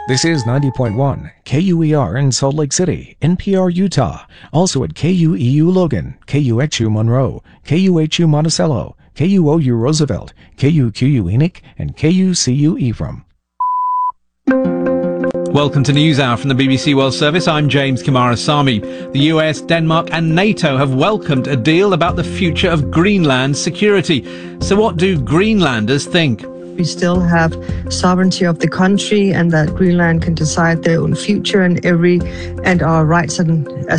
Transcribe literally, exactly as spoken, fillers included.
This is ninety point one K U E R in Salt Lake City, N P R Utah, also at K U E U Logan, K U X U Monroe, K U H U Monticello, K U O U Roosevelt, K U Q U Enoch, and K U C U Ephraim. Welcome to NewsHour from the B B C World Service. I'm James Kumarasamy. The U S, Denmark and NATO have welcomed a deal about the future of Greenland's security. So what do Greenlanders think? We still have sovereignty of the country, and that Greenland can decide their own future and every and our rights and